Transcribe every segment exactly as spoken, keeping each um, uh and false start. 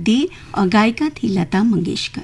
दी और गायिका थी लता मंगेशकर।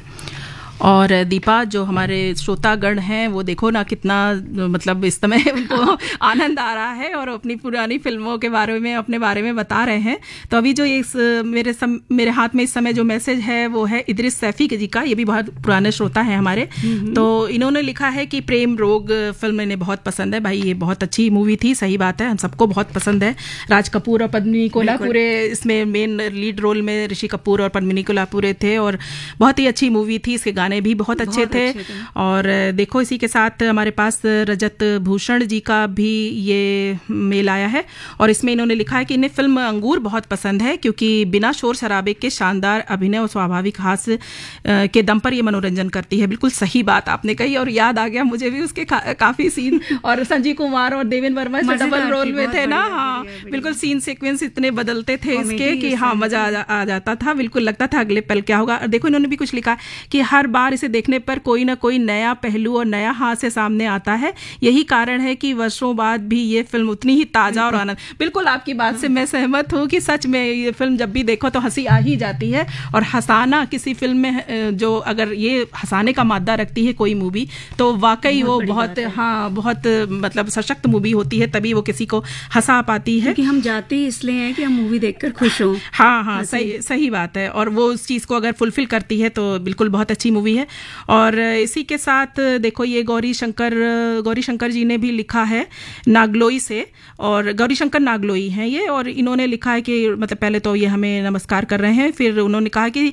और दीपा, जो हमारे श्रोतागण हैं वो देखो ना कितना मतलब इस समय उनको आनंद आ रहा है और अपनी पुरानी फिल्मों के बारे में अपने बारे में बता रहे हैं। तो अभी जो इस मेरे सम, मेरे हाथ में इस समय जो मैसेज है वो है इद्रिस सैफी जी का। ये भी बहुत पुराने श्रोता हैं हमारे। तो इन्होंने लिखा है कि प्रेम रोग फिल्म इन्हें बहुत पसंद है। भाई ये बहुत अच्छी मूवी थी, सही बात है, हम सबको बहुत पसंद है। राज कपूर और पद्मिनी कोल्हापुरे इसमें मेन लीड रोल में ऋषि कपूर और पद्मिनी कोल्हापुरे थे और बहुत ही अच्छी मूवी थी। इसके गाने भी बहुत अच्छे बहुत थे, अच्छे थे। और देखो इसी के साथ हमारे पास रजत भूषण जी का भी ये मेल आया है और इसमें इन्होंने लिखा है कि इन्हें फिल्म अंगूर बहुत पसंद है क्योंकि बिना शोर शराबे के शानदार अभिनय और स्वाभाविक हास्य के दम पर ये मनोरंजन करती है। बिल्कुल सही बात आपने कही और याद आ गया मुझे भी उसके का, काफी सीन और संजीव कुमार और देवेंद्र वर्मा जो डबल रोल में थे ना, हाँ बिल्कुल सीन सीक्वेंस इतने बदलते थे इसके कि हाँ मजा आ जाता था। बिल्कुल लगता था अगले पल क्या होगा। देखो इन्होंने भी कुछ लिखा कि हर बार इसे देखने पर कोई ना कोई नया पहलू और नया हास्य सामने आता है। यही कारण है कि वर्षों बाद भी ये फिल्म उतनी ही ताजा और आनंद। बिल्कुल आपकी बात से मैं सहमत हूँ कि सच में ये फिल्म जब भी देखो तो हंसी आ ही जाती है। और हंसाना किसी फिल्म में जो अगर ये हंसाने का मादा रखती है कोई मूवी तो वाकई वो बहुत हाँ बहुत मतलब सशक्त मूवी होती है, तभी वो किसी को हंसा पाती है। क्योंकि हम जाते ही इसलिए हैं कि हम मूवी देखकर खुश हों। हाँ हाँ सही सही बात है। और वो उस चीज़ को अगर फुलफिल करती है तो बिल्कुल बहुत अच्छी मूवी है। और इसी के साथ देखो ये गौरी शंकर गौरी शंकर जी ने भी लिखा है नागलोई से, और गौरी शंकर नागलोई हैं ये, और इन्होंने लिखा है कि मतलब पहले तो ये हमें नमस्कार कर रहे हैं, फिर उन्होंने कहा कि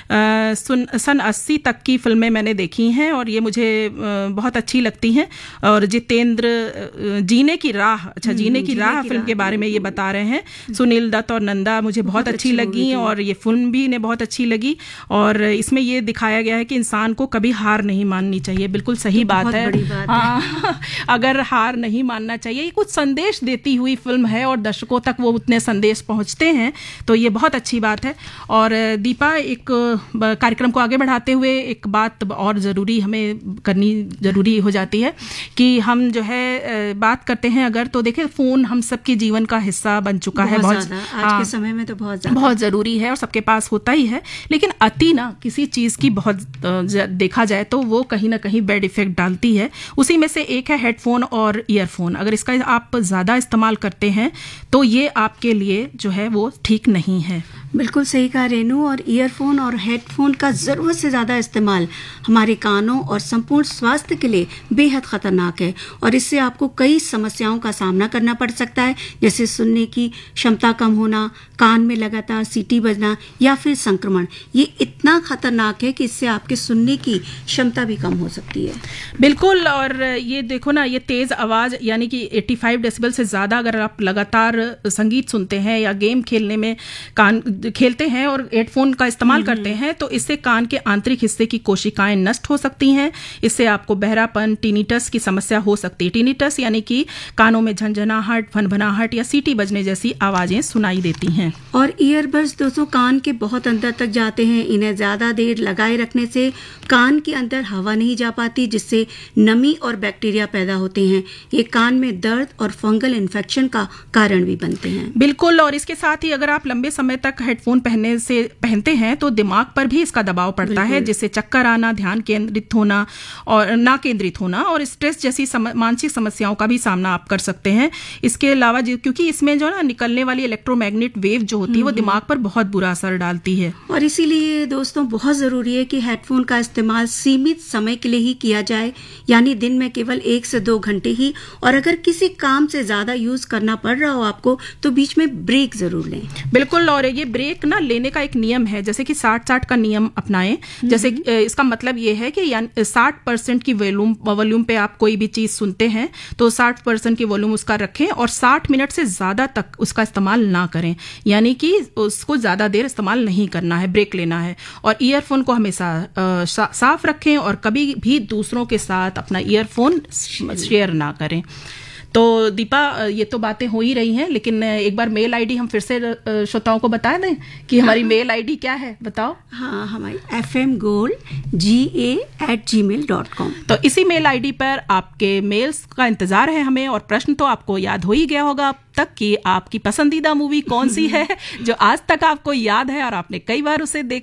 आ, सुन सन अस्सी तक की फिल्में मैंने देखी हैं और ये मुझे आ, बहुत अच्छी लगती हैं। और जितेंद्र जीने की राह, अच्छा जीने की राह फिल्म के बारे में ये बता रहे हैं। सुनील दत्त और नंदा मुझे बहुत अच्छी लगी और ये फिल्म भी इन्हें बहुत अच्छी लगी। और इसमें ये दिखाया गया है कि इंसान को कभी हार नहीं माननी चाहिए। बिल्कुल सही बात है, बात हाँ है। अगर हार नहीं मानना चाहिए, ये कुछ संदेश देती हुई फिल्म है और दर्शकों तक वो उतने संदेश पहुंचते हैं तो ये बहुत अच्छी बात है। और दीपा, एक कार्यक्रम को आगे बढ़ाते हुए एक बात और ज़रूरी हमें करनी ज़रूरी हो जाती है कि हम जो है बात करते हैं अगर तो देखें फ़ोन हम सबके जीवन का हिस्सा बन चुका है बहुत, आज हाँ, के समय में तो बहुत बहुत ज़रूरी है और सबके पास होता ही है। लेकिन अति ना किसी चीज़ की बहुत देखा जाए तो वो कहीं ना कहीं बैड इफेक्ट डालती है। उसी में से एक है हेडफोन और ईयरफोन। अगर इसका आप ज़्यादा इस्तेमाल करते हैं तो ये आपके लिए जो है वो ठीक नहीं है। बिल्कुल सही कहा रेनू। और ईयरफोन और हेडफोन का ज़रूरत से ज़्यादा इस्तेमाल हमारे कानों और संपूर्ण स्वास्थ्य के लिए बेहद ख़तरनाक है और इससे आपको कई समस्याओं का सामना करना पड़ सकता है, जैसे सुनने की क्षमता कम होना, कान में लगातार सीटी बजना या फिर संक्रमण। ये इतना खतरनाक है कि इससे आपके सुनने की क्षमता भी कम हो सकती है। बिल्कुल। और ये देखो ना, ये तेज़ आवाज़ यानी कि पचासी डेसिबल से ज़्यादा अगर आप लगातार संगीत सुनते हैं या गेम खेलने में कान खेलते हैं और हेडफोन का इस्तेमाल करते हैं तो इससे कान के आंतरिक हिस्से की कोशिकाएं नष्ट हो सकती हैं। इससे आपको बहरापन, टिनिटस की समस्या हो सकती है। टिनिटस यानी कि कानों में झंझनाहट, भनभनाहट या सीटी बजने जैसी आवाजें सुनाई देती हैं। और ईयरबड्स दोस्तों कान के बहुत अंदर तक जाते हैं। इन्हें ज्यादा देर लगाए रखने से कान के अंदर हवा नहीं जा पाती, जिससे नमी और बैक्टीरिया पैदा होते हैं। ये कान में दर्द और फंगल इन्फेक्शन का कारण भी बनते हैं। बिल्कुल। और इसके साथ ही अगर आप लंबे समय तक हेडफोन पहनने से पहनते हैं तो दिमाग पर भी इसका दबाव पड़ता है, जिससे चक्कर आना, ध्यान केंद्रित होना और ना केंद्रित होना और स्ट्रेस जैसी सम, मानसिक समस्याओं का भी सामना आप कर सकते हैं। इसके अलावा क्योंकि इसमें जो ना निकलने वाली इलेक्ट्रोमैग्नेट वेव जो होती है वो दिमाग पर बहुत बुरा असर डालती है। और इसीलिए दोस्तों बहुत जरूरी है कि हेडफोन का इस्तेमाल सीमित समय के लिए ही किया जाए, यानी दिन में केवल एक से दो घंटे ही। और अगर किसी काम से ज्यादा यूज करना पड़ रहा हो आपको तो बीच में ब्रेक जरूर लें। बिल्कुल। और ये ब्रेक ना लेने का एक नियम है, जैसे कि साठ साठ का नियम अपनाएं। जैसे इसका मतलब ये है कि साठ परसेंट की वॉल्यूम वॉल्यूम पे आप कोई भी चीज सुनते हैं तो साठ परसेंट की वॉल्यूम उसका रखें और साठ मिनट से ज्यादा तक उसका इस्तेमाल ना करें, यानी कि उसको ज्यादा देर इस्तेमाल नहीं करना है, ब्रेक लेना है। और ईयरफोन को हमेशा सा, साफ रखें और कभी भी दूसरों के साथ अपना ईयरफोन शेयर ना करें। तो दीपा, ये तो बातें हो ही रही हैं, लेकिन एक बार मेल आईडी हम फिर से श्रोताओं को बता दें कि हमारी हाँ, मेल आईडी क्या है, बताओ। हाँ, हमारी एफ एम गोल्ड जी ए एट जी मेल डॉट कॉम। तो इसी मेल आईडी पर आपके मेल्स का इंतजार है हमें। और प्रश्न तो आपको याद हो ही गया होगा अब तक कि आपकी पसंदीदा मूवी कौन सी है जो आज तक आपको याद है और आपने कई बार उसे देखा